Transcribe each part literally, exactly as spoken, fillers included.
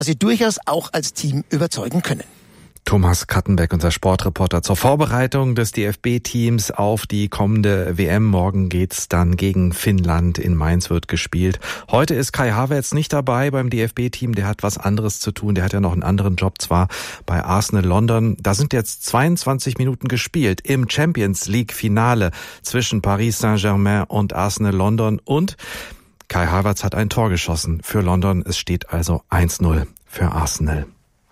sie durchaus auch als Team überzeugen können. Thomas Kattenbeck, unser Sportreporter, zur Vorbereitung des D F B-Teams auf die kommende W M. Morgen geht's dann gegen Finnland. In Mainz wird gespielt. Heute ist Kai Havertz nicht dabei beim D F B-Team. Der hat was anderes zu tun. Der hat ja noch einen anderen Job, zwar bei Arsenal London. Da sind jetzt zweiundzwanzig Minuten gespielt im Champions League-Finale zwischen Paris Saint-Germain und Arsenal London. Und Kai Havertz hat ein Tor geschossen für London. Es steht also eins null für Arsenal.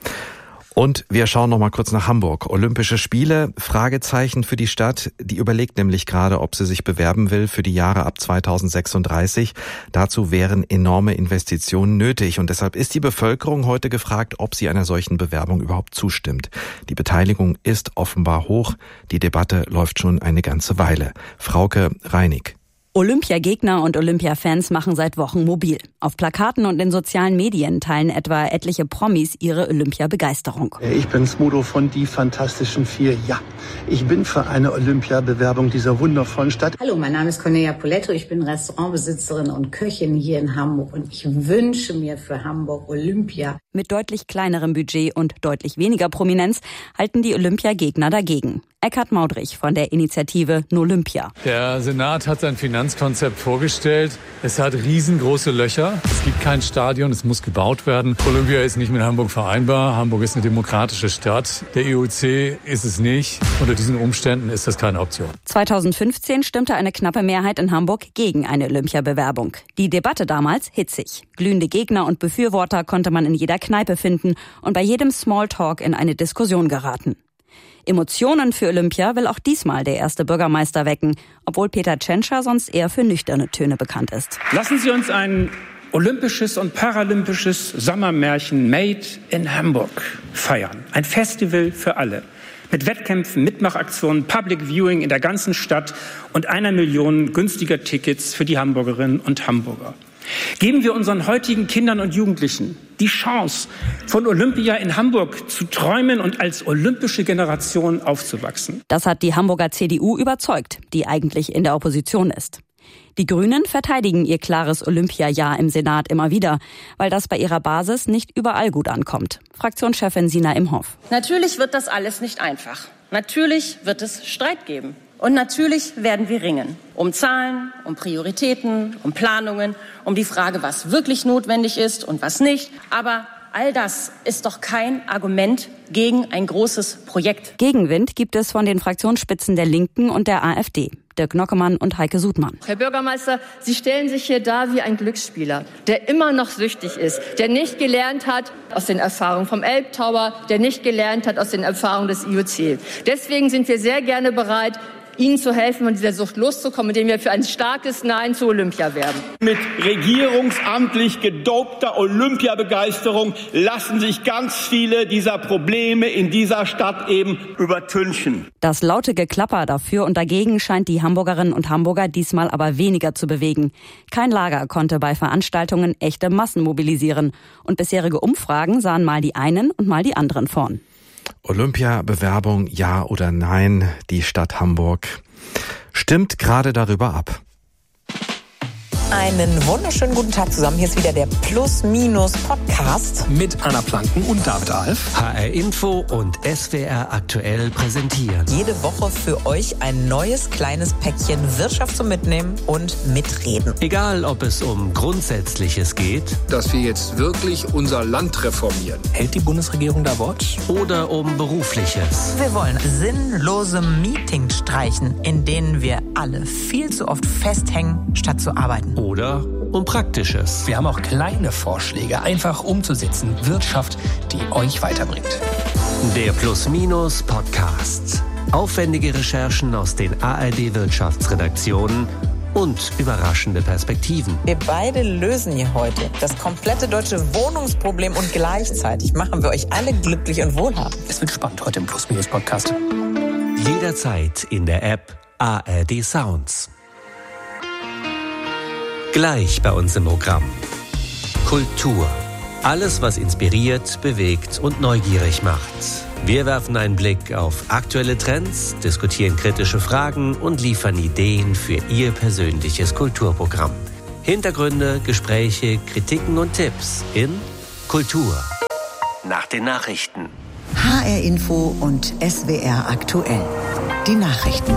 Und wir schauen noch mal kurz nach Hamburg. Olympische Spiele, Fragezeichen für die Stadt. Die überlegt nämlich gerade, ob sie sich bewerben will für die Jahre ab zweitausendsechsunddreißig. Dazu wären enorme Investitionen nötig. Und deshalb ist die Bevölkerung heute gefragt, ob sie einer solchen Bewerbung überhaupt zustimmt. Die Beteiligung ist offenbar hoch. Die Debatte läuft schon eine ganze Weile. Frauke Reinig. Olympiagegner und Olympiafans machen seit Wochen mobil. Auf Plakaten und in sozialen Medien teilen etwa etliche Promis ihre Olympia-Begeisterung. Ich bin Smudo von Die Fantastischen Vier. Ja, ich bin für eine Olympia-Bewerbung dieser wundervollen Stadt. Hallo, mein Name ist Cornelia Poletto. Ich bin Restaurantbesitzerin und Köchin hier in Hamburg. Und ich wünsche mir für Hamburg Olympia. Mit deutlich kleinerem Budget und deutlich weniger Prominenz halten die Olympiagegner dagegen. Eckhard Maudrich von der Initiative Nolympia. Der Senat hat sein Finanzkonzept vorgestellt. Es hat riesengroße Löcher. Es gibt kein Stadion, es muss gebaut werden. Olympia ist nicht mit Hamburg vereinbar. Hamburg ist eine demokratische Stadt. Der E O C ist es nicht. Unter diesen Umständen ist das keine Option. zweitausendfünfzehn stimmte eine knappe Mehrheit in Hamburg gegen eine Olympiabewerbung. Die Debatte damals hitzig. Glühende Gegner und Befürworter konnte man in jeder Kneipe finden und bei jedem Smalltalk in eine Diskussion geraten. Emotionen für Olympia will auch diesmal der erste Bürgermeister wecken, obwohl Peter Tschentscher sonst eher für nüchterne Töne bekannt ist. Lassen Sie uns ein olympisches und paralympisches Sommermärchen Made in Hamburg feiern. Ein Festival für alle. Mit Wettkämpfen, Mitmachaktionen, Public Viewing in der ganzen Stadt und einer Million günstiger Tickets für die Hamburgerinnen und Hamburger. Geben wir unseren heutigen Kindern und Jugendlichen die Chance, von Olympia in Hamburg zu träumen und als olympische Generation aufzuwachsen. Das hat die Hamburger C D U überzeugt, die eigentlich in der Opposition ist. Die Grünen verteidigen ihr klares Olympia-Ja im Senat immer wieder, weil das bei ihrer Basis nicht überall gut ankommt. Fraktionschefin Sina Imhoff. Natürlich wird das alles nicht einfach. Natürlich wird es Streit geben. Und natürlich werden wir ringen. Um Zahlen, um Prioritäten, um Planungen, um die Frage, was wirklich notwendig ist und was nicht. Aber all das ist doch kein Argument gegen ein großes Projekt. Gegenwind gibt es von den Fraktionsspitzen der Linken und der AfD. Dirk Nockemann und Heike Sudmann. Herr Bürgermeister, Sie stellen sich hier dar wie ein Glücksspieler, der immer noch süchtig ist, der nicht gelernt hat aus den Erfahrungen vom Elbtower, der nicht gelernt hat aus den Erfahrungen des I O C. Deswegen sind wir sehr gerne bereit, Ihnen zu helfen, von dieser Sucht loszukommen, indem wir für ein starkes Nein zu Olympia werben. Mit regierungsamtlich gedopter Olympiabegeisterung lassen sich ganz viele dieser Probleme in dieser Stadt eben übertünchen. Das laute Geklapper dafür und dagegen scheint die Hamburgerinnen und Hamburger diesmal aber weniger zu bewegen. Kein Lager konnte bei Veranstaltungen echte Massen mobilisieren. Und bisherige Umfragen sahen mal die einen und mal die anderen vorn. Olympia-Bewerbung, ja oder nein? Die Stadt Hamburg stimmt gerade darüber ab. Einen wunderschönen guten Tag zusammen. Hier ist wieder der Plus-Minus-Podcast. Mit Anna Planken und David Alf. H R Info und S W R aktuell präsentieren. Jede Woche für euch ein neues kleines Päckchen Wirtschaft zum Mitnehmen und Mitreden. Egal, ob es um Grundsätzliches geht. Dass wir jetzt wirklich unser Land reformieren. Hält die Bundesregierung da Wort? Oder um Berufliches. Wir wollen sinnlose Meetings streichen, in denen wir alle viel zu oft festhängen, statt zu arbeiten. Oder um Praktisches. Wir haben auch kleine Vorschläge, einfach umzusetzen. Wirtschaft, die euch weiterbringt. Der Plus-Minus-Podcast. Aufwendige Recherchen aus den A R D-Wirtschaftsredaktionen und überraschende Perspektiven. Wir beide lösen hier heute das komplette deutsche Wohnungsproblem und gleichzeitig machen wir euch alle glücklich und wohlhabend. Es wird spannend heute im Plus-Minus-Podcast. Jederzeit in der App A R D Sounds. Gleich bei uns im Programm. Kultur. Alles, was inspiriert, bewegt und neugierig macht. Wir werfen einen Blick auf aktuelle Trends, diskutieren kritische Fragen und liefern Ideen für Ihr persönliches Kulturprogramm. Hintergründe, Gespräche, Kritiken und Tipps in Kultur. nach den Nachrichten. H R Info und S W R aktuell. Die Nachrichten.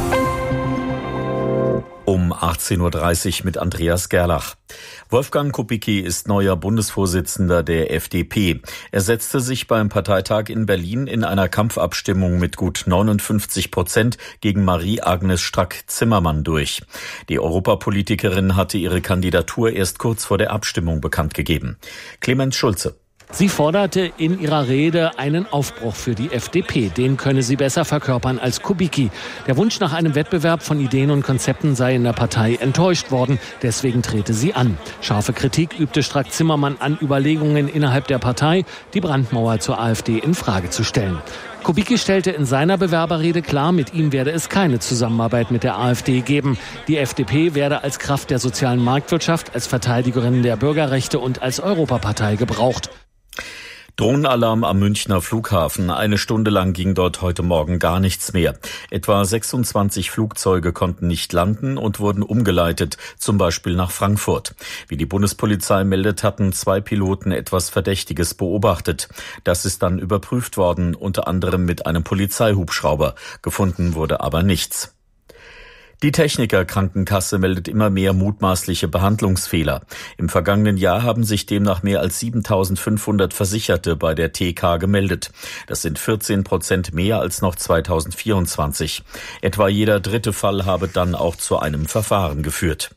Um achtzehn Uhr dreißig mit Andreas Gerlach. Wolfgang Kubicki ist neuer Bundesvorsitzender der F D P. Er setzte sich beim Parteitag in Berlin in einer Kampfabstimmung mit gut neunundfünfzig Prozent gegen Marie-Agnes Strack-Zimmermann durch. Die Europapolitikerin hatte ihre Kandidatur erst kurz vor der Abstimmung bekannt gegeben. Clemens Schulze. Sie forderte in ihrer Rede einen Aufbruch für die F D P. Den könne sie besser verkörpern als Kubicki. Der Wunsch nach einem Wettbewerb von Ideen und Konzepten sei in der Partei enttäuscht worden. Deswegen trete sie an. Scharfe Kritik übte Strack-Zimmermann an Überlegungen innerhalb der Partei, die Brandmauer zur AfD in Frage zu stellen. Kubicki stellte in seiner Bewerberrede klar, mit ihm werde es keine Zusammenarbeit mit der AfD geben. Die F D P werde als Kraft der sozialen Marktwirtschaft, als Verteidigerin der Bürgerrechte und als Europapartei gebraucht. Drohnenalarm am Münchner Flughafen. Eine Stunde lang ging dort heute Morgen gar nichts mehr. Etwa sechsundzwanzig Flugzeuge konnten nicht landen und wurden umgeleitet, zum Beispiel nach Frankfurt. Wie die Bundespolizei meldet, hatten zwei Piloten etwas Verdächtiges beobachtet. Das ist dann überprüft worden, unter anderem mit einem Polizeihubschrauber. Gefunden wurde aber nichts. Die Techniker-Krankenkasse meldet immer mehr mutmaßliche Behandlungsfehler. Im vergangenen Jahr haben sich demnach mehr als siebentausendfünfhundert Versicherte bei der T K gemeldet. Das sind vierzehn Prozent mehr als noch zweitausendvierundzwanzig. Etwa jeder dritte Fall habe dann auch zu einem Verfahren geführt.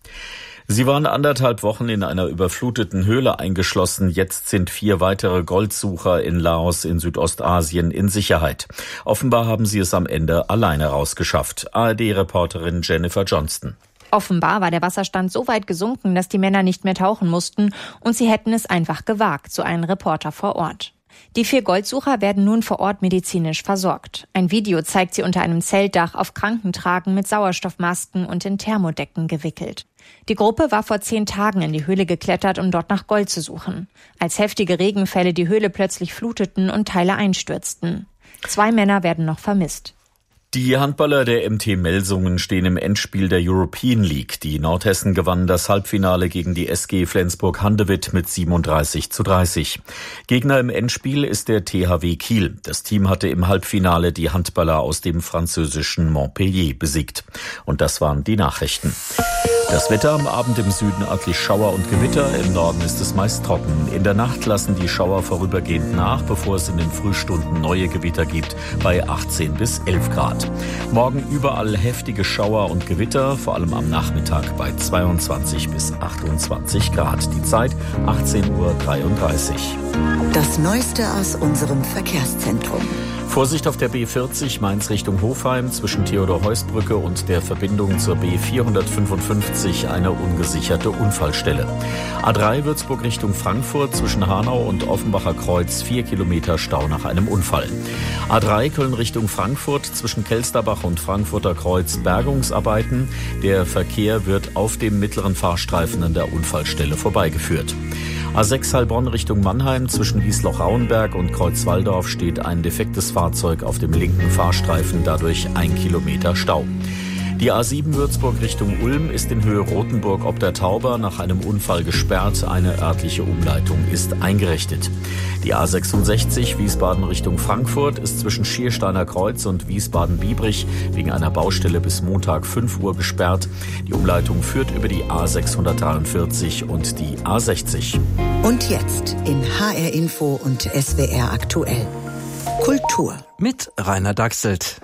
Sie waren anderthalb Wochen in einer überfluteten Höhle eingeschlossen. Jetzt sind vier weitere Goldsucher in Laos in Südostasien in Sicherheit. Offenbar haben sie es am Ende alleine rausgeschafft. A R D-Reporterin Jennifer Johnston. Offenbar war der Wasserstand so weit gesunken, dass die Männer nicht mehr tauchen mussten und sie hätten es einfach gewagt, so ein Reporter vor Ort. Die vier Goldsucher werden nun vor Ort medizinisch versorgt. Ein Video zeigt sie unter einem Zeltdach auf Krankentragen mit Sauerstoffmasken und in Thermodecken gewickelt. Die Gruppe war vor zehn Tagen in die Höhle geklettert, um dort nach Gold zu suchen, als heftige Regenfälle die Höhle plötzlich fluteten und Teile einstürzten. Zwei Männer werden noch vermisst. Die Handballer der M T Melsungen stehen im Endspiel der European League. Die Nordhessen gewannen das Halbfinale gegen die S G Flensburg-Handewitt mit siebenunddreißig zu dreißig. Gegner im Endspiel ist der T H W Kiel. Das Team hatte im Halbfinale die Handballer aus dem französischen Montpellier besiegt. Und das waren die Nachrichten. Das Wetter am Abend im Süden örtlich Schauer und Gewitter, im Norden ist es meist trocken. In der Nacht lassen die Schauer vorübergehend nach, bevor es in den Frühstunden neue Gewitter gibt, bei achtzehn bis elf Grad. Morgen überall heftige Schauer und Gewitter, vor allem am Nachmittag bei zweiundzwanzig bis achtundzwanzig Grad. Die Zeit achtzehn Uhr dreiunddreißig. Das Neueste aus unserem Verkehrszentrum. Vorsicht auf der B vierzig Mainz Richtung Hofheim zwischen Theodor-Heuss-Brücke und der Verbindung zur B vierhundertfünfundfünfzig eine ungesicherte Unfallstelle. A drei Würzburg Richtung Frankfurt zwischen Hanau und Offenbacher Kreuz vier Kilometer Stau nach einem Unfall. A drei Köln Richtung Frankfurt zwischen Kelsterbach und Frankfurter Kreuz Bergungsarbeiten. Der Verkehr wird auf dem mittleren Fahrstreifen an der Unfallstelle vorbeigeführt. A sechs Heilbronn Richtung Mannheim zwischen Wiesloch-Rauenberg und Kreuzwaldorf steht ein defektes Fahrzeug auf dem linken Fahrstreifen, dadurch ein Kilometer Stau. Die A sieben Würzburg Richtung Ulm ist in Höhe Rothenburg ob der Tauber nach einem Unfall gesperrt. Eine örtliche Umleitung ist eingerichtet. Die A sechsundsechzig Wiesbaden Richtung Frankfurt ist zwischen Schiersteiner Kreuz und Wiesbaden-Biebrich wegen einer Baustelle bis Montag fünf Uhr gesperrt. Die Umleitung führt über die A sechshundertdreiundvierzig und die A sechzig. Und jetzt in H R Info und S W R aktuell. Kultur. Mit Rainer Dachselt.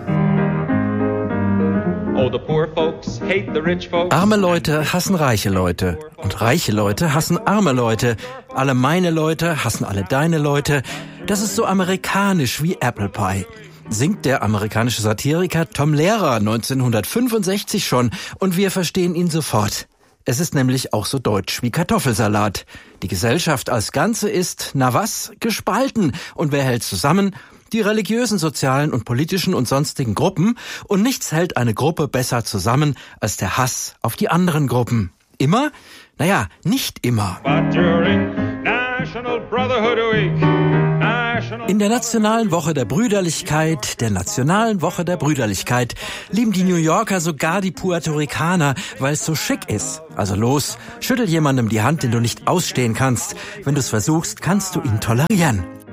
Arme Leute hassen reiche Leute und reiche Leute hassen arme Leute. Alle meine Leute hassen alle deine Leute. Das ist so amerikanisch wie Apple Pie. Singt der amerikanische Satiriker Tom Lehrer neunzehnhundertfünfundsechzig schon und wir verstehen ihn sofort. Es ist nämlich auch so deutsch wie Kartoffelsalat. Die Gesellschaft als Ganze ist, na was, gespalten. Und wer hält zusammen? Die religiösen, sozialen und politischen und sonstigen Gruppen. Und nichts hält eine Gruppe besser zusammen als der Hass auf die anderen Gruppen. Immer? Naja, nicht immer. In der Nationalen Woche der Brüderlichkeit, der Nationalen Woche der Brüderlichkeit, lieben die New Yorker sogar die Puerto Ricaner, weil es so schick ist. Also los, schüttel jemandem die Hand, den du nicht ausstehen kannst. Wenn du es versuchst, kannst du ihn tolerieren.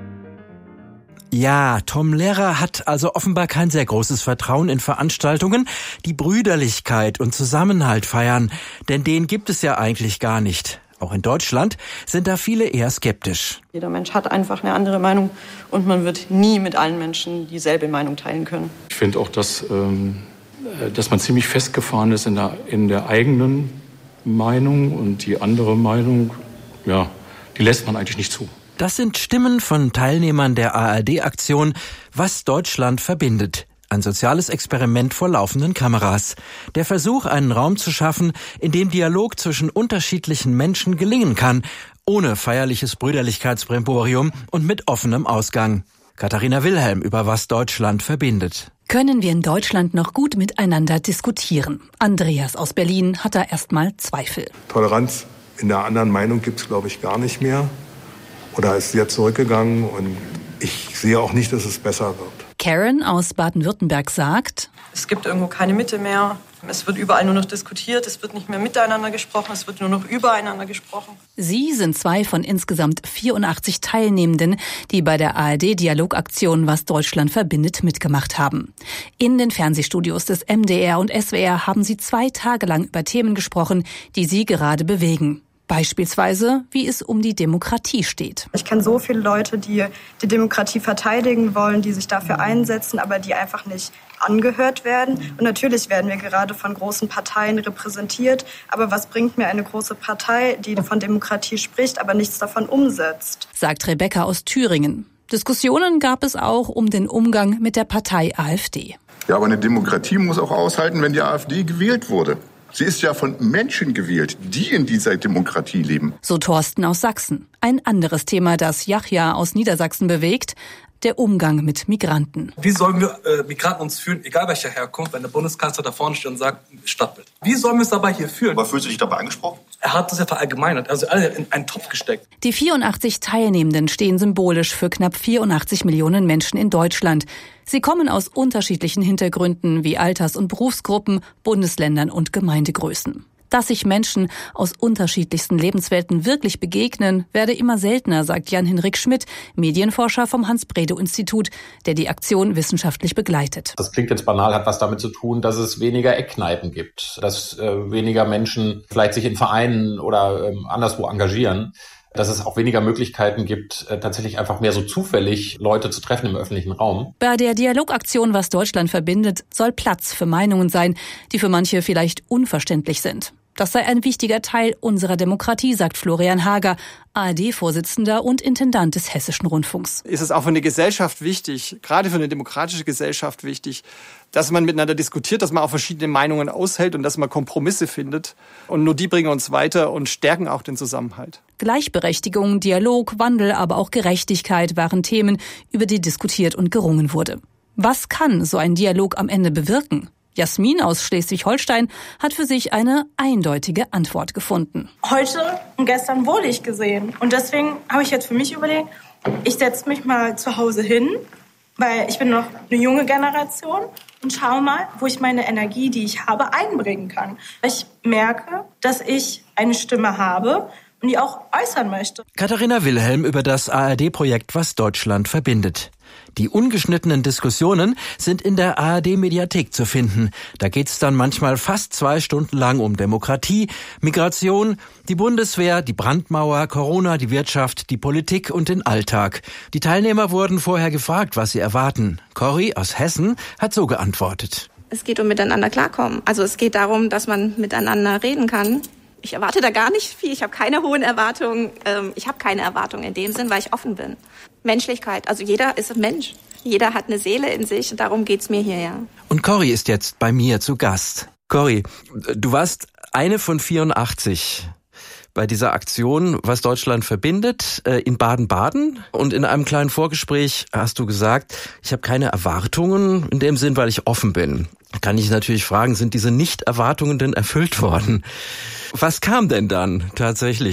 Ja, Tom Lehrer hat also offenbar kein sehr großes Vertrauen in Veranstaltungen, die Brüderlichkeit und Zusammenhalt feiern, denn den gibt es ja eigentlich gar nicht. Auch in Deutschland sind da viele eher skeptisch. Jeder Mensch hat einfach eine andere Meinung und man wird nie mit allen Menschen dieselbe Meinung teilen können. Ich finde auch, dass, ähm, dass man ziemlich festgefahren ist in der, in der eigenen Meinung und die andere Meinung, ja, die lässt man eigentlich nicht zu. Das sind Stimmen von Teilnehmern der A R D-Aktion Was Deutschland verbindet. Ein soziales Experiment vor laufenden Kameras. Der Versuch, einen Raum zu schaffen, in dem Dialog zwischen unterschiedlichen Menschen gelingen kann, ohne feierliches Brüderlichkeitsbrimborium und mit offenem Ausgang. Katharina Wilhelm über Was Deutschland verbindet. Können wir in Deutschland noch gut miteinander diskutieren? Andreas aus Berlin hat da erstmal Zweifel. Toleranz in der anderen Meinung gibt es, glaube ich, gar nicht mehr. Oder ist sehr zurückgegangen und ich sehe auch nicht, dass es besser wird. Karen aus Baden-Württemberg sagt: Es gibt irgendwo keine Mitte mehr. Es wird überall nur noch diskutiert. Es wird nicht mehr miteinander gesprochen. Es wird nur noch übereinander gesprochen. Sie sind zwei von insgesamt vierundachtzig Teilnehmenden, die bei der A R D-Dialogaktion Was Deutschland verbindet mitgemacht haben. In den Fernsehstudios des M D R und S W R haben sie zwei Tage lang über Themen gesprochen, die sie gerade bewegen. Beispielsweise, wie es um die Demokratie steht. Ich kenne so viele Leute, die die Demokratie verteidigen wollen, die sich dafür einsetzen, aber die einfach nicht angehört werden. Und natürlich werden wir gerade von großen Parteien repräsentiert. Aber was bringt mir eine große Partei, die von Demokratie spricht, aber nichts davon umsetzt? Sagt Rebecca aus Thüringen. Diskussionen gab es auch um den Umgang mit der Partei AfD. Ja, aber eine Demokratie muss auch aushalten, wenn die AfD gewählt wurde. Sie ist ja von Menschen gewählt, die in dieser Demokratie leben. So Thorsten aus Sachsen. Ein anderes Thema, das Yahya aus Niedersachsen bewegt: der Umgang mit Migranten. Wie sollen wir äh, Migranten uns fühlen, egal welcher Herkunft, wenn der Bundeskanzler da vorne steht und sagt, Stadtbild? Wie sollen wir es dabei hier fühlen? Aber fühlst du dich dabei angesprochen? Er hat das ja verallgemeinert, also alle in einen Topf gesteckt. Die vierundachtzig Teilnehmenden stehen symbolisch für knapp vierundachtzig Millionen Menschen in Deutschland. Sie kommen aus unterschiedlichen Hintergründen wie Alters- und Berufsgruppen, Bundesländern und Gemeindegrößen. Dass sich Menschen aus unterschiedlichsten Lebenswelten wirklich begegnen, werde immer seltener, sagt Jan-Hinrik Schmidt, Medienforscher vom Hans-Bredow-Institut, der die Aktion wissenschaftlich begleitet. Das klingt jetzt banal, hat was damit zu tun, dass es weniger Eckkneipen gibt, dass äh, weniger Menschen vielleicht sich in Vereinen oder ähm, anderswo engagieren, dass es auch weniger Möglichkeiten gibt, äh, tatsächlich einfach mehr so zufällig Leute zu treffen im öffentlichen Raum. Bei der Dialogaktion Was Deutschland verbindet soll Platz für Meinungen sein, die für manche vielleicht unverständlich sind. Das sei ein wichtiger Teil unserer Demokratie, sagt Florian Hager, A R D-Vorsitzender und Intendant des Hessischen Rundfunks. Ist es auch für eine Gesellschaft wichtig, gerade für eine demokratische Gesellschaft wichtig, dass man miteinander diskutiert, dass man auch verschiedene Meinungen aushält und dass man Kompromisse findet. Und nur die bringen uns weiter und stärken auch den Zusammenhalt. Gleichberechtigung, Dialog, Wandel, aber auch Gerechtigkeit waren Themen, über die diskutiert und gerungen wurde. Was kann so ein Dialog am Ende bewirken? Jasmin aus Schleswig-Holstein hat für sich eine eindeutige Antwort gefunden. Heute und gestern wurde ich gesehen. Und deswegen habe ich jetzt für mich überlegt, ich setze mich mal zu Hause hin, weil ich bin noch eine junge Generation, und schaue mal, wo ich meine Energie, die ich habe, einbringen kann. Ich merke, dass ich eine Stimme habe und die auch äußern möchte. Katharina Wilhelm über das A R D-Projekt Was Deutschland verbindet. Die ungeschnittenen Diskussionen sind in der A R D-Mediathek zu finden. Da geht's dann manchmal fast zwei Stunden lang um Demokratie, Migration, die Bundeswehr, die Brandmauer, Corona, die Wirtschaft, die Politik und den Alltag. Die Teilnehmer wurden vorher gefragt, was sie erwarten. Corrie aus Hessen hat so geantwortet. Es geht um miteinander klarkommen. Also es geht darum, dass man miteinander reden kann. Ich erwarte da gar nicht viel. Ich habe keine hohen Erwartungen. Ich habe keine Erwartungen in dem Sinn, weil ich offen bin. Menschlichkeit. Also jeder ist ein Mensch. Jeder hat eine Seele in sich. Und darum geht's mir hier, ja. Und Corrie ist jetzt bei mir zu Gast. Corrie, du warst eine von vierundachtzig bei dieser Aktion, Was Deutschland verbindet, in Baden-Baden. Und in einem kleinen Vorgespräch hast du gesagt, ich habe keine Erwartungen in dem Sinn, weil ich offen bin. Kann ich natürlich fragen, sind diese Nicht-Erwartungen denn erfüllt worden? Was kam denn dann tatsächlich?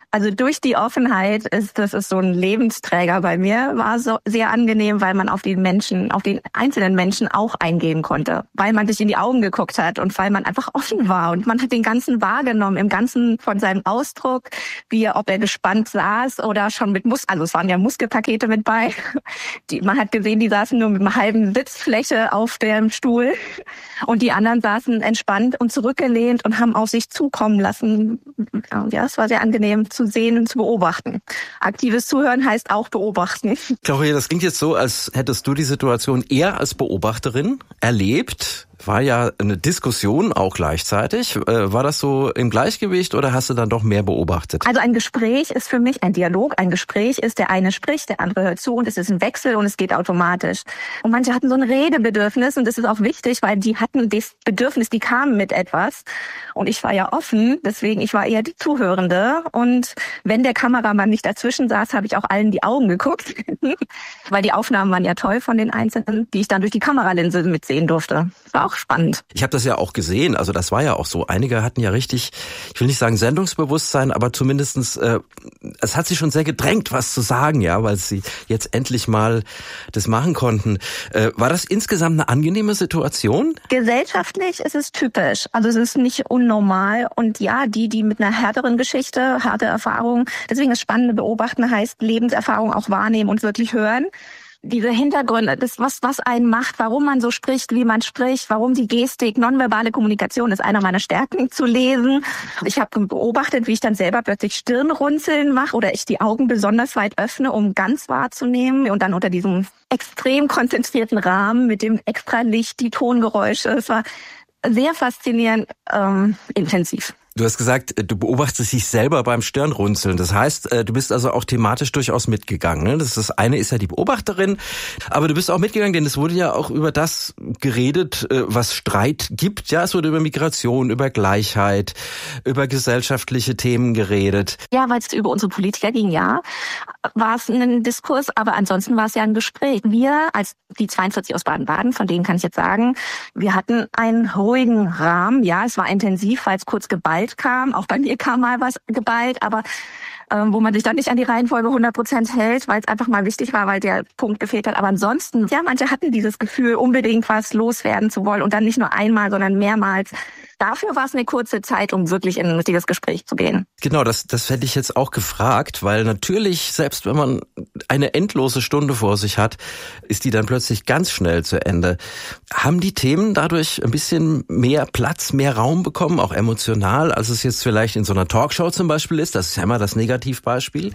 Also durch die Offenheit ist das ist so ein Lebensträger bei mir. War so sehr angenehm, weil man auf die Menschen, auf die einzelnen Menschen auch eingehen konnte. Weil man sich in die Augen geguckt hat und weil man einfach offen war. Und man hat den Ganzen wahrgenommen, im Ganzen von seinem Ausdruck, wie ob er gespannt saß oder schon mit Mus, also es waren ja Muskelpakete mit bei. Die, man hat gesehen, die saßen nur mit einer halben Sitzfläche auf dem Stuhl. Und die anderen saßen entspannt und zurückgelehnt und haben auf sich zukommen lassen. Ja, es war sehr angenehm zu sehen und zu beobachten. Aktives Zuhören heißt auch beobachten. Claudia, das klingt jetzt so, als hättest du die Situation eher als Beobachterin erlebt. War ja eine Diskussion auch gleichzeitig. War das so im Gleichgewicht oder hast du dann doch mehr beobachtet? Also ein Gespräch ist für mich ein Dialog. Ein Gespräch ist, der eine spricht, der andere hört zu und es ist ein Wechsel und es geht automatisch. Und manche hatten so ein Redebedürfnis und das ist auch wichtig, weil die hatten das Bedürfnis, die kamen mit etwas. Und ich war ja offen, deswegen ich war eher die Zuhörende. Und wenn der Kameramann nicht dazwischen saß, habe ich auch allen die Augen geguckt. Weil die Aufnahmen waren ja toll von den Einzelnen, die ich dann durch die Kameralinse mitsehen durfte. War auch spannend. Ich habe das ja auch gesehen, also das war ja auch so. Einige hatten ja richtig, ich will nicht sagen Sendungsbewusstsein, aber zumindestens, äh, es hat sie schon sehr gedrängt, was zu sagen, ja, weil sie jetzt endlich mal das machen konnten. Äh, war das insgesamt eine angenehme Situation? Gesellschaftlich ist es typisch, also es ist nicht unnormal und ja, die, die mit einer härteren Geschichte, harte Erfahrung, deswegen das spannende Beobachten heißt Lebenserfahrung auch wahrnehmen und wirklich hören. Diese Hintergründe, das was was einen macht, warum man so spricht, wie man spricht, warum die Gestik, nonverbale Kommunikation ist einer meiner Stärken zu lesen. Ich habe beobachtet, wie ich dann selber plötzlich Stirnrunzeln mache oder ich die Augen besonders weit öffne, um ganz wahrzunehmen und dann unter diesem extrem konzentrierten Rahmen mit dem Extralicht, die Tongeräusche. Es war sehr faszinierend, ähm, intensiv. Du hast gesagt, du beobachtest dich selber beim Stirnrunzeln. Das heißt, du bist also auch thematisch durchaus mitgegangen. Ne? Das, ist das eine ist ja die Beobachterin, aber du bist auch mitgegangen, denn es wurde ja auch über das geredet, was Streit gibt. Ja, es wurde über Migration, über Gleichheit, über gesellschaftliche Themen geredet. Ja, weil es über unsere Politiker ging, ja, war es ein Diskurs, aber ansonsten war es ja ein Gespräch. Wir als die zweiundvierzig aus Baden-Baden, von denen kann ich jetzt sagen, wir hatten einen ruhigen Rahmen. Ja, es war intensiv, weil es kurz geballt kam. Auch bei mir kam mal was geballt, aber ähm, wo man sich dann nicht an die Reihenfolge hundert Prozent hält, weil es einfach mal wichtig war, weil der Punkt gefehlt hat. Aber ansonsten, ja, manche hatten dieses Gefühl, unbedingt was loswerden zu wollen und dann nicht nur einmal, sondern mehrmals. Dafür war es eine kurze Zeit, um wirklich in ein richtiges Gespräch zu gehen. Genau, das, das hätte ich jetzt auch gefragt, weil natürlich, selbst wenn man eine endlose Stunde vor sich hat, ist die dann plötzlich ganz schnell zu Ende. Haben die Themen dadurch ein bisschen mehr Platz, mehr Raum bekommen, auch emotional, als es jetzt vielleicht in so einer Talkshow zum Beispiel ist? Das ist ja immer das Negativbeispiel.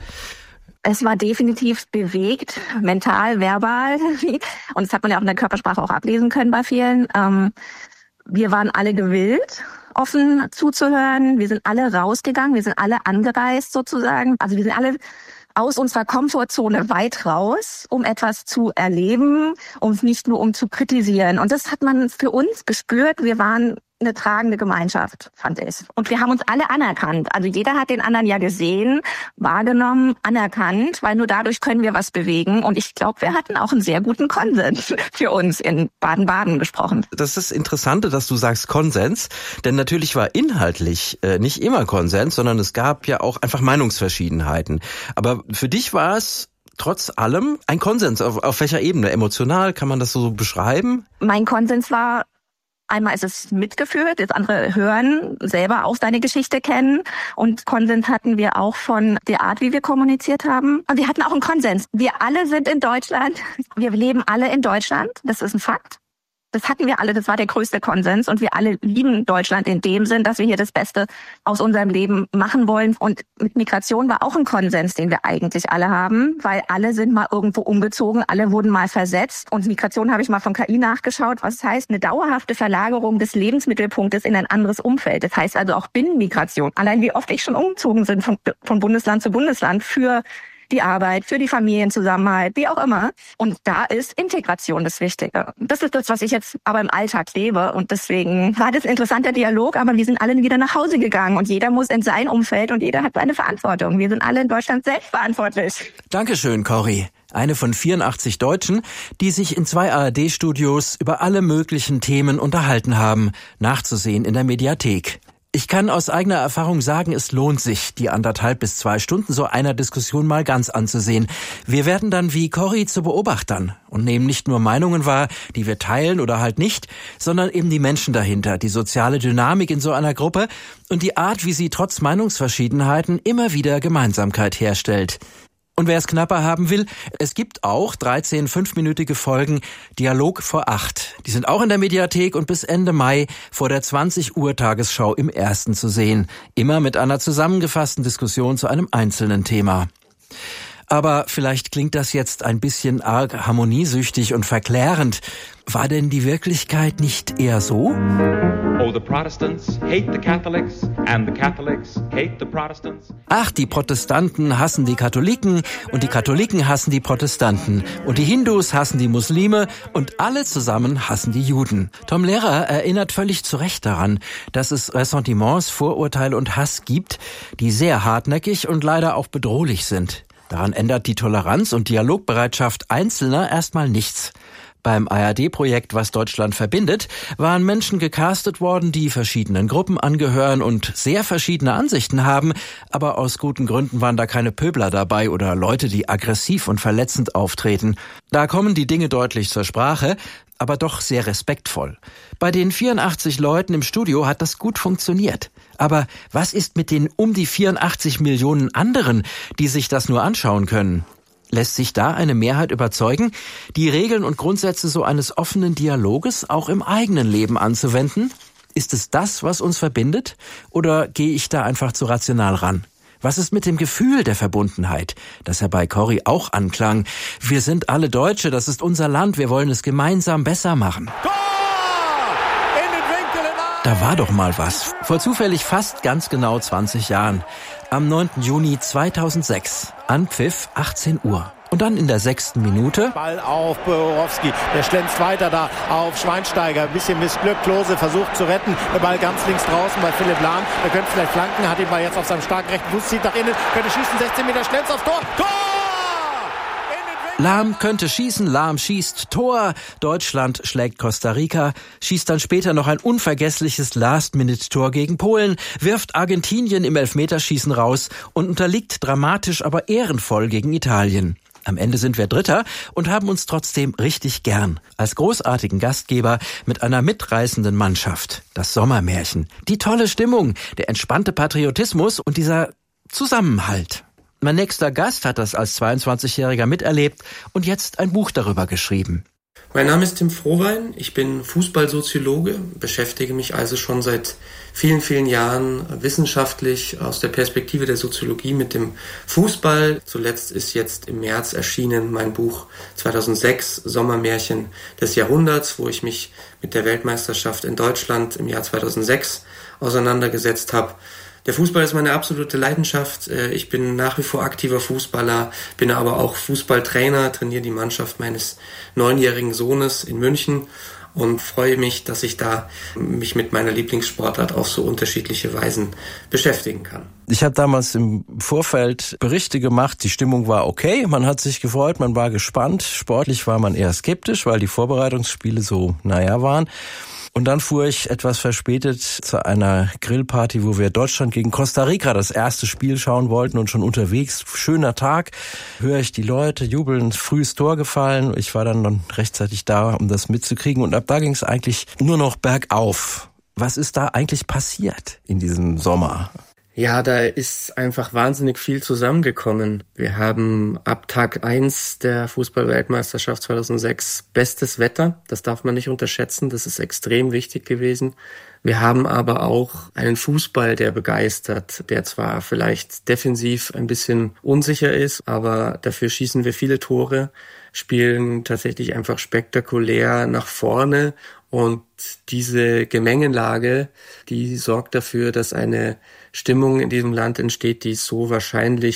Es war definitiv bewegt, mental, verbal. Und das hat man ja auch in der Körpersprache auch ablesen können bei vielen. Ähm, Wir waren alle gewillt, offen zuzuhören. Wir sind alle rausgegangen. Wir sind alle angereist sozusagen. Also wir sind alle aus unserer Komfortzone weit raus, um etwas zu erleben, um nicht nur um zu kritisieren. Und das hat man für uns gespürt. Wir waren eine tragende Gemeinschaft, fand ich. Und wir haben uns alle anerkannt. Also jeder hat den anderen ja gesehen, wahrgenommen, anerkannt, weil nur dadurch können wir was bewegen. Und ich glaube, wir hatten auch einen sehr guten Konsens für uns in Baden-Baden gesprochen. Das ist das Interessante, dass du sagst Konsens, denn natürlich war inhaltlich äh, nicht immer Konsens, sondern es gab ja auch einfach Meinungsverschiedenheiten. Aber für dich war es trotz allem ein Konsens. Auf, auf welcher Ebene? Emotional, kann man das so beschreiben? Mein Konsens war, einmal ist es mitgeführt, das andere hören, selber auch seine Geschichte kennen. Und Konsens hatten wir auch von der Art, wie wir kommuniziert haben. Und wir hatten auch einen Konsens. Wir alle sind in Deutschland. Wir leben alle in Deutschland. Das ist ein Fakt. Das hatten wir alle, das war der größte Konsens. Und wir alle lieben Deutschland in dem Sinn, dass wir hier das Beste aus unserem Leben machen wollen. Und mit Migration war auch ein Konsens, den wir eigentlich alle haben, weil alle sind mal irgendwo umgezogen, alle wurden mal versetzt. Und Migration habe ich mal von K I nachgeschaut, was heißt eine dauerhafte Verlagerung des Lebensmittelpunktes in ein anderes Umfeld. Das heißt also auch Binnenmigration. Allein wie oft ich schon umgezogen bin von, von Bundesland zu Bundesland für die Arbeit, für die Familienzusammenhalt, wie auch immer. Und da ist Integration das Wichtige. Das ist das, was ich jetzt aber im Alltag lebe. Und deswegen war das ein interessanter Dialog, aber wir sind alle wieder nach Hause gegangen. Und jeder muss in sein Umfeld und jeder hat seine Verantwortung. Wir sind alle in Deutschland selbst verantwortlich. Dankeschön, Cory. Eine von vierundachtzig Deutschen, die sich in zwei A R D-Studios über alle möglichen Themen unterhalten haben. Nachzusehen in der Mediathek. Ich kann aus eigener Erfahrung sagen, es lohnt sich, die anderthalb bis zwei Stunden so einer Diskussion mal ganz anzusehen. Wir werden dann wie Corrie zu Beobachtern und nehmen nicht nur Meinungen wahr, die wir teilen oder halt nicht, sondern eben die Menschen dahinter, die soziale Dynamik in so einer Gruppe und die Art, wie sie trotz Meinungsverschiedenheiten immer wieder Gemeinsamkeit herstellt. Und wer es knapper haben will, es gibt auch dreizehn fünfminütige Folgen Dialog vor acht. Die sind auch in der Mediathek und bis Ende Mai vor der zwanzig Uhr Tagesschau im Ersten zu sehen. Immer mit einer zusammengefassten Diskussion zu einem einzelnen Thema. Aber vielleicht klingt das jetzt ein bisschen arg harmoniesüchtig und verklärend. War denn die Wirklichkeit nicht eher so? Oh, the Protestants hate the Catholics and the Catholics hate the Protestants. Ach, die Protestanten hassen die Katholiken und die Katholiken hassen die Protestanten und die Hindus hassen die Muslime und alle zusammen hassen die Juden. Tom Lehrer erinnert völlig zu Recht daran, dass es Ressentiments, Vorurteile und Hass gibt, die sehr hartnäckig und leider auch bedrohlich sind. Daran ändert die Toleranz und Dialogbereitschaft Einzelner erstmal nichts. Beim A R D-Projekt Was Deutschland verbindet waren Menschen gecastet worden, die verschiedenen Gruppen angehören und sehr verschiedene Ansichten haben, aber aus guten Gründen waren da keine Pöbler dabei oder Leute, die aggressiv und verletzend auftreten. Da kommen die Dinge deutlich zur Sprache, aber doch sehr respektvoll. Bei den vierundachtzig Leuten im Studio hat das gut funktioniert. Aber was ist mit den um die vierundachtzig Millionen anderen, die sich das nur anschauen können? Lässt sich da eine Mehrheit überzeugen, die Regeln und Grundsätze so eines offenen Dialoges auch im eigenen Leben anzuwenden? Ist es das, was uns verbindet? Oder gehe ich da einfach zu rational ran? Was ist mit dem Gefühl der Verbundenheit, das ja bei Corrie auch anklang? Wir sind alle Deutsche, das ist unser Land, wir wollen es gemeinsam besser machen. Da war doch mal was. Vor zufällig fast ganz genau zwanzig Jahren. Am neunten Juni zweitausendsechs. Anpfiff achtzehn Uhr. Und dann in der sechsten Minute. Ball auf Borowski. Der schlänzt weiter da auf Schweinsteiger. Ein bisschen Missglück. Klose versucht zu retten. Der Ball ganz links draußen bei Philipp Lahm. Der könnte vielleicht flanken. Hat ihn mal jetzt auf seinem starken rechten Fuß. Zieht nach innen. Könnte schießen. sechzehn Meter Schlenz aufs Tor. Tor! Lahm könnte schießen, Lahm schießt, Tor. Deutschland schlägt Costa Rica, schießt dann später noch ein unvergessliches Last-Minute-Tor gegen Polen, wirft Argentinien im Elfmeterschießen raus und unterliegt dramatisch, aber ehrenvoll gegen Italien. Am Ende sind wir Dritter und haben uns trotzdem richtig gern. Als großartigen Gastgeber mit einer mitreißenden Mannschaft. Das Sommermärchen, die tolle Stimmung, der entspannte Patriotismus und dieser Zusammenhalt. Mein nächster Gast hat das als zweiundzwanzigjähriger miterlebt und jetzt ein Buch darüber geschrieben. Mein Name ist Tim Frohwein, ich bin Fußballsoziologe, beschäftige mich also schon seit vielen, vielen Jahren wissenschaftlich aus der Perspektive der Soziologie mit dem Fußball. Zuletzt ist jetzt im März erschienen mein Buch zweitausendsechs, Sommermärchen des Jahrhunderts, wo ich mich mit der Weltmeisterschaft in Deutschland im Jahr zweitausendsechs auseinandergesetzt habe. Der Fußball ist meine absolute Leidenschaft. Ich bin nach wie vor aktiver Fußballer, bin aber auch Fußballtrainer, trainiere die Mannschaft meines neunjährigen Sohnes in München und freue mich, dass ich da mich mit meiner Lieblingssportart auf so unterschiedliche Weisen beschäftigen kann. Ich habe damals im Vorfeld Berichte gemacht, die Stimmung war okay, man hat sich gefreut, man war gespannt. Sportlich war man eher skeptisch, weil die Vorbereitungsspiele so, naja, waren. Und dann fuhr ich etwas verspätet zu einer Grillparty, wo wir Deutschland gegen Costa Rica das erste Spiel schauen wollten und schon unterwegs. Schöner Tag, höre ich die Leute jubeln, frühes Tor gefallen. Ich war dann noch rechtzeitig da, um das mitzukriegen. Und ab da ging es eigentlich nur noch bergauf. Was ist da eigentlich passiert in diesem Sommer? Ja, da ist einfach wahnsinnig viel zusammengekommen. Wir haben ab Tag eins der Fußball-Weltmeisterschaft zweitausendsechs bestes Wetter. Das darf man nicht unterschätzen. Das ist extrem wichtig gewesen. Wir haben aber auch einen Fußball, der begeistert, der zwar vielleicht defensiv ein bisschen unsicher ist, aber dafür schießen wir viele Tore, spielen tatsächlich einfach spektakulär nach vorne. Und diese Gemengelage, die sorgt dafür, dass eine Stimmung in diesem Land entsteht, die es so wahrscheinlich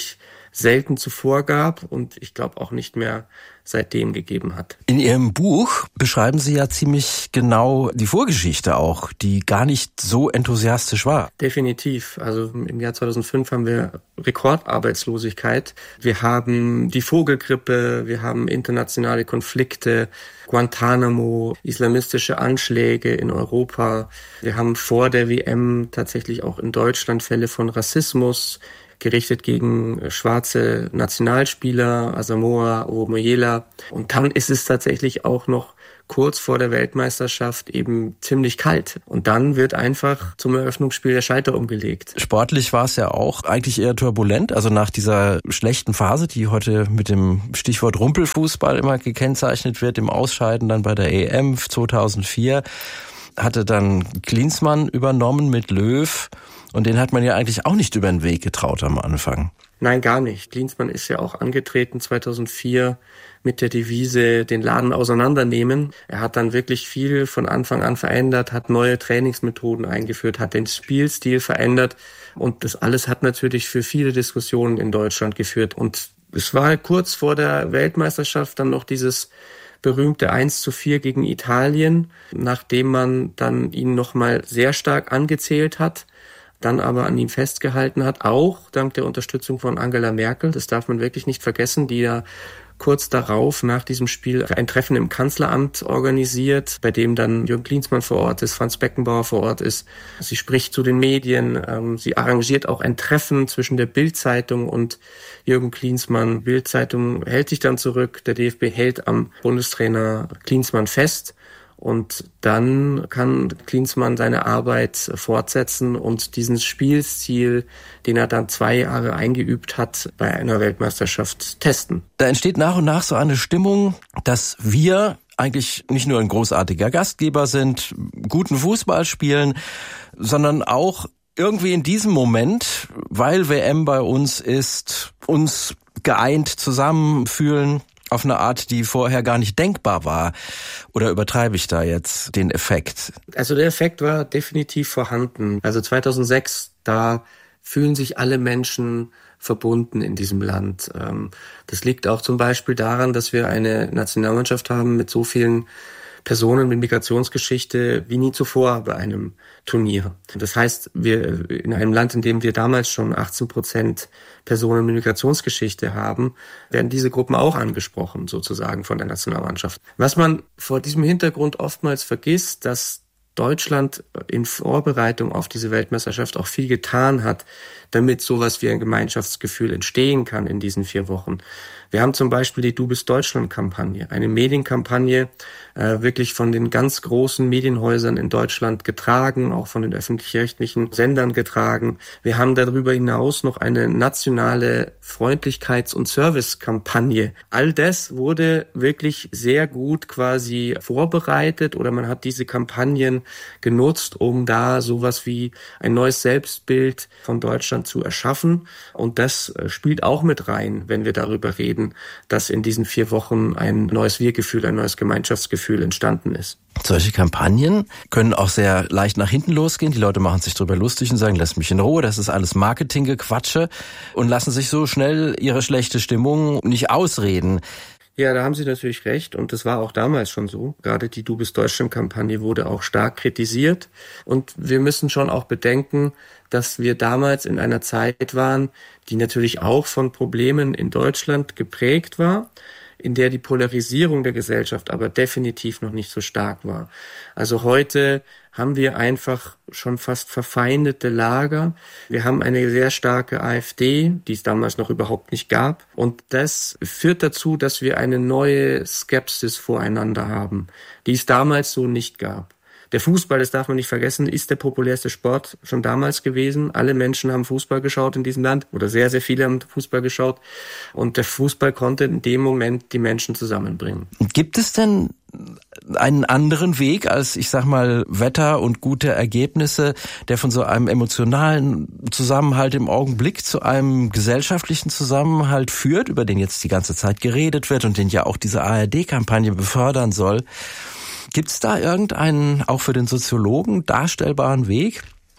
selten zuvor gab und ich glaube auch nicht mehr seitdem gegeben hat. In Ihrem Buch beschreiben Sie ja ziemlich genau die Vorgeschichte auch, die gar nicht so enthusiastisch war. Definitiv. Also im Jahr zweitausendfünf haben wir Rekordarbeitslosigkeit. Wir haben die Vogelgrippe, wir haben internationale Konflikte, Guantanamo, islamistische Anschläge in Europa. Wir haben vor der W M tatsächlich auch in Deutschland Fälle von Rassismus, gerichtet gegen schwarze Nationalspieler, Asamoah, Omoyela. Und dann ist es tatsächlich auch noch kurz vor der Weltmeisterschaft eben ziemlich kalt. Und dann wird einfach zum Eröffnungsspiel der Schalter umgelegt. Sportlich war es ja auch eigentlich eher turbulent. Also nach dieser schlechten Phase, die heute mit dem Stichwort Rumpelfußball immer gekennzeichnet wird, im Ausscheiden dann bei der E M zweitausendvier, hatte dann Klinsmann übernommen mit Löw. Und den hat man ja eigentlich auch nicht über den Weg getraut am Anfang. Nein, gar nicht. Klinsmann ist ja auch angetreten zweitausendvier mit der Devise den Laden auseinandernehmen. Er hat dann wirklich viel von Anfang an verändert, hat neue Trainingsmethoden eingeführt, hat den Spielstil verändert. Und das alles hat natürlich für viele Diskussionen in Deutschland geführt. Und es war kurz vor der Weltmeisterschaft dann noch dieses berühmte eins zu vier gegen Italien, nachdem man dann ihn nochmal sehr stark angezählt hat, dann aber an ihm festgehalten hat, auch dank der Unterstützung von Angela Merkel. Das darf man wirklich nicht vergessen, die ja kurz darauf, nach diesem Spiel, ein Treffen im Kanzleramt organisiert, bei dem dann Jürgen Klinsmann vor Ort ist, Franz Beckenbauer vor Ort ist. Sie spricht zu den Medien, ähm, sie arrangiert auch ein Treffen zwischen der Bild-Zeitung und Jürgen Klinsmann. Bild-Zeitung hält sich dann zurück, der D F B hält am Bundestrainer Klinsmann fest. Und dann kann Klinsmann seine Arbeit fortsetzen und diesen Spielstil, den er dann zwei Jahre eingeübt hat, bei einer Weltmeisterschaft testen. Da entsteht nach und nach so eine Stimmung, dass wir eigentlich nicht nur ein großartiger Gastgeber sind, guten Fußball spielen, sondern auch irgendwie in diesem Moment, weil W M bei uns ist, uns geeint zusammenfühlen, auf eine Art, die vorher gar nicht denkbar war. Oder übertreibe ich da jetzt den Effekt? Also der Effekt war definitiv vorhanden. Also zweitausendsechs, da fühlen sich alle Menschen verbunden in diesem Land. Das liegt auch zum Beispiel daran, dass wir eine Nationalmannschaft haben mit so vielen Personen mit Migrationsgeschichte wie nie zuvor bei einem Turnier. Das heißt, wir in einem Land, in dem wir damals schon achtzehn Prozent Personen mit Migrationsgeschichte haben, werden diese Gruppen auch angesprochen, sozusagen von der Nationalmannschaft. Was man vor diesem Hintergrund oftmals vergisst, dass Deutschland in Vorbereitung auf diese Weltmeisterschaft auch viel getan hat, damit sowas wie ein Gemeinschaftsgefühl entstehen kann in diesen vier Wochen. Wir haben zum Beispiel die Du bist Deutschland-Kampagne, eine Medienkampagne, äh, wirklich von den ganz großen Medienhäusern in Deutschland getragen, auch von den öffentlich-rechtlichen Sendern getragen. Wir haben darüber hinaus noch eine nationale Freundlichkeits- und Service-Kampagne. All das wurde wirklich sehr gut quasi vorbereitet oder man hat diese Kampagnen genutzt, um da sowas wie ein neues Selbstbild von Deutschland zu erschaffen. Und das spielt auch mit rein, wenn wir darüber reden, dass in diesen vier Wochen ein neues Wir-Gefühl, ein neues Gemeinschaftsgefühl entstanden ist. Solche Kampagnen können auch sehr leicht nach hinten losgehen. Die Leute machen sich darüber lustig und sagen, lasst mich in Ruhe, das ist alles Marketinggequatsche und lassen sich so schnell ihre schlechte Stimmung nicht ausreden. Ja, da haben Sie natürlich recht und das war auch damals schon so. Gerade die Du bist Deutschland-Kampagne wurde auch stark kritisiert und wir müssen schon auch bedenken, dass wir damals in einer Zeit waren, die natürlich auch von Problemen in Deutschland geprägt war, in der die Polarisierung der Gesellschaft aber definitiv noch nicht so stark war. Also heute haben wir einfach schon fast verfeindete Lager. Wir haben eine sehr starke AfD, die es damals noch überhaupt nicht gab. Und das führt dazu, dass wir eine neue Skepsis voreinander haben, die es damals so nicht gab. Der Fußball, das darf man nicht vergessen, ist der populärste Sport schon damals gewesen. Alle Menschen haben Fußball geschaut in diesem Land oder sehr, sehr viele haben Fußball geschaut. Und der Fußball konnte in dem Moment die Menschen zusammenbringen. Gibt es denn einen anderen Weg als, ich sag mal, Wetter und gute Ergebnisse, der von so einem emotionalen Zusammenhalt im Augenblick zu einem gesellschaftlichen Zusammenhalt führt, über den jetzt die ganze Zeit geredet wird und den ja auch diese A R D-Kampagne befördern soll? Gibt es da irgendeinen, auch für den Soziologen, darstellbaren Weg?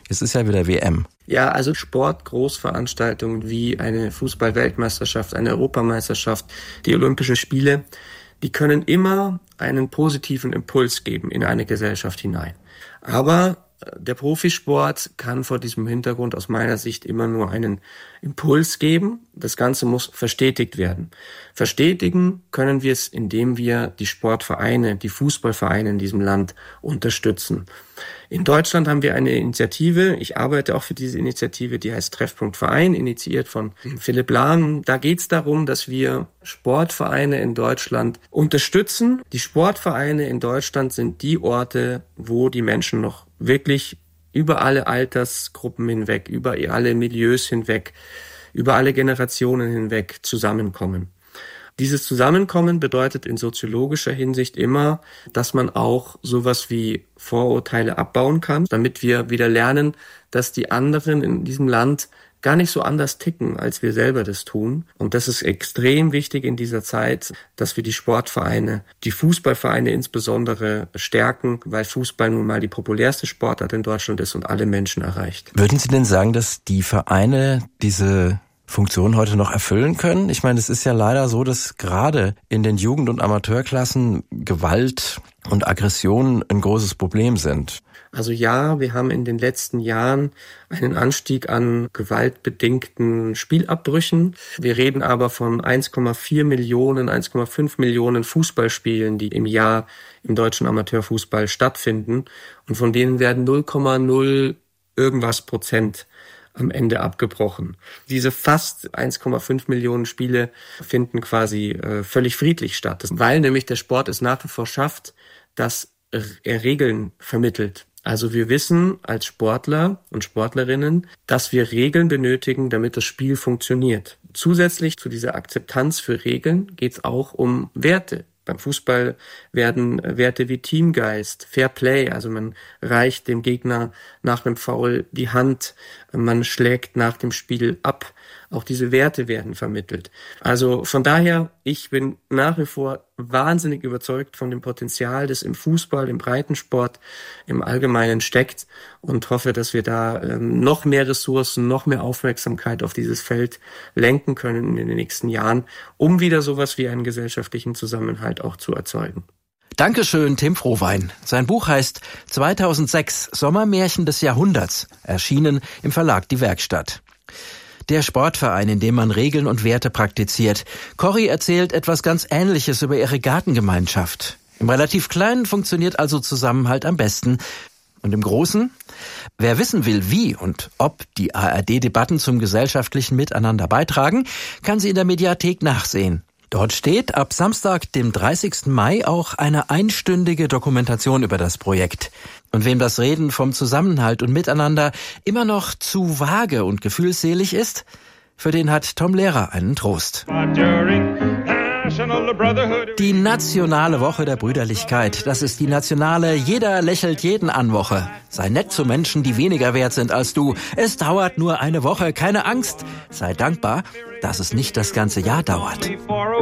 Es ist ja wieder W M. Ja, also Sportgroßveranstaltungen wie eine Fußball-Weltmeisterschaft, eine Europameisterschaft, die Olympischen Spiele, die können immer einen positiven Impuls geben in eine Gesellschaft hinein. Aber der Profisport kann vor diesem Hintergrund aus meiner Sicht immer nur einen Impuls geben. Das Ganze muss verstetigt werden. Verstetigen können wir es, indem wir die Sportvereine, die Fußballvereine in diesem Land unterstützen. In Deutschland haben wir eine Initiative, ich arbeite auch für diese Initiative, die heißt Treffpunkt Verein, initiiert von Philipp Lahm. Da geht es darum, dass wir Sportvereine in Deutschland unterstützen. Die Sportvereine in Deutschland sind die Orte, wo die Menschen noch wirklich über alle Altersgruppen hinweg, über alle Milieus hinweg, über alle Generationen hinweg zusammenkommen. Dieses Zusammenkommen bedeutet in soziologischer Hinsicht immer, dass man auch sowas wie Vorurteile abbauen kann, damit wir wieder lernen, dass die anderen in diesem Land gar nicht so anders ticken, als wir selber das tun. Und das ist extrem wichtig in dieser Zeit, dass wir die Sportvereine, die Fußballvereine insbesondere stärken, weil Fußball nun mal die populärste Sportart in Deutschland ist und alle Menschen erreicht. Würden Sie denn sagen, dass die Vereine diese Funktion heute noch erfüllen können? Ich meine, es ist ja leider so, dass gerade in den Jugend- und Amateurklassen Gewalt und Aggression ein großes Problem sind. Also ja, wir haben in den letzten Jahren einen Anstieg an gewaltbedingten Spielabbrüchen. Wir reden aber von eins Komma vier Millionen, eins Komma fünf Millionen Fußballspielen, die im Jahr im deutschen Amateurfußball stattfinden. Und von denen werden null Komma null irgendwas Prozent am Ende abgebrochen. Diese fast eins Komma fünf Millionen Spiele finden quasi äh, völlig friedlich statt, weil nämlich der Sport es nach wie vor schafft, dass er Regeln vermittelt. Also wir wissen als Sportler und Sportlerinnen, dass wir Regeln benötigen, damit das Spiel funktioniert. Zusätzlich zu dieser Akzeptanz für Regeln geht es auch um Werte. Beim Fußball werden Werte wie Teamgeist, Fair Play, also man reicht dem Gegner nach einem Foul die Hand, man schlägt nach dem Spiel ab. Auch diese Werte werden vermittelt. Also von daher, ich bin nach wie vor wahnsinnig überzeugt von dem Potenzial, das im Fußball, im Breitensport, im Allgemeinen steckt und hoffe, dass wir da ähm, noch mehr Ressourcen, noch mehr Aufmerksamkeit auf dieses Feld lenken können in den nächsten Jahren, um wieder sowas wie einen gesellschaftlichen Zusammenhalt auch zu erzeugen. Dankeschön, Tim Frohwein. Sein Buch heißt zweitausendsechs Sommermärchen des Jahrhunderts, erschienen im Verlag Die Werkstatt. Der Sportverein, in dem man Regeln und Werte praktiziert. Corrie erzählt etwas ganz Ähnliches über ihre Gartengemeinschaft. Im relativ Kleinen funktioniert also Zusammenhalt am besten. Und im Großen? Wer wissen will, wie und ob die A R D-Debatten zum gesellschaftlichen Miteinander beitragen, kann sie in der Mediathek nachsehen. Dort steht ab Samstag, dem dreißigsten Mai, auch eine einstündige Dokumentation über das Projekt. Und wem das Reden vom Zusammenhalt und Miteinander immer noch zu vage und gefühlsselig ist, für den hat Tom Lehrer einen Trost. Die nationale Woche der Brüderlichkeit, das ist die nationale Jeder lächelt jeden an Woche. Sei nett zu Menschen, die weniger wert sind als du. Es dauert nur eine Woche, keine Angst. Sei dankbar, dass es nicht das ganze Jahr dauert.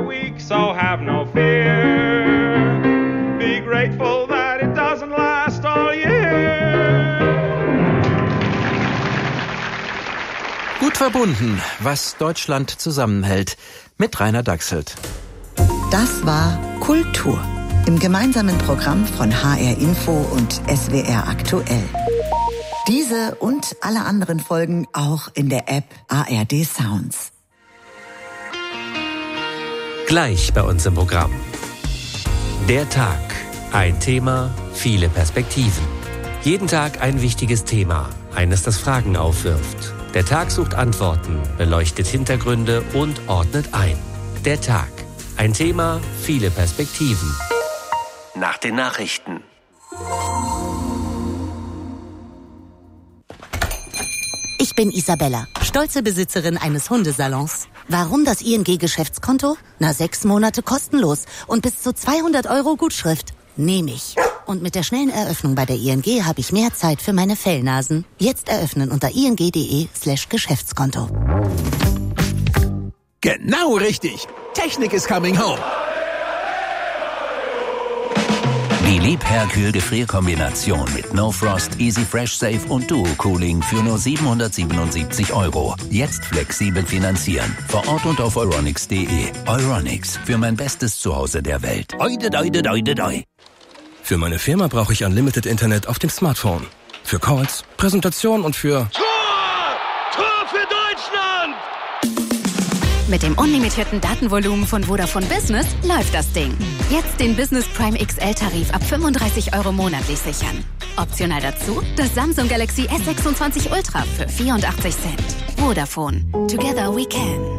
Gut verbunden, was Deutschland zusammenhält. Mit Rainer Dachselt. Das war Kultur im gemeinsamen Programm von H R Info und S W R Aktuell. Diese und alle anderen Folgen auch in der App A R D Sounds. Gleich bei uns im Programm. Der Tag. Ein Thema, viele Perspektiven. Jeden Tag ein wichtiges Thema, eines, das Fragen aufwirft. Der Tag sucht Antworten, beleuchtet Hintergründe und ordnet ein. Der Tag. Ein Thema, viele Perspektiven. Nach den Nachrichten. Ich bin Isabella, stolze Besitzerin eines Hundesalons. Warum das I N G-Geschäftskonto? Na, sechs Monate kostenlos und bis zu zweihundert Euro Gutschrift. Nehme ich. Und mit der schnellen Eröffnung bei der I N G habe ich mehr Zeit für meine Fellnasen. Jetzt eröffnen unter ing.de slash Geschäftskonto. Genau richtig. Technik is coming home. Die Die Liebherr-Kühl-Gefrierkombination mit No Frost, Easy Fresh Safe und Duo Cooling für nur siebenhundertsiebenundsiebzig Euro. Jetzt flexibel finanzieren. Vor Ort und auf euronics punkt de. Euronics, für mein bestes Zuhause der Welt. Oide, oide, oide, oide. Für meine Firma brauche ich Unlimited Internet auf dem Smartphone. Für Calls, Präsentation und für... Tor! Tor für Deutschland! Mit dem unlimitierten Datenvolumen von Vodafone Business läuft das Ding. Jetzt den Business Prime X L-Tarif ab fünfunddreißig Euro monatlich sichern. Optional dazu das Samsung Galaxy S sechsundzwanzig Ultra für vierundachtzig Cent. Vodafone. Together we can.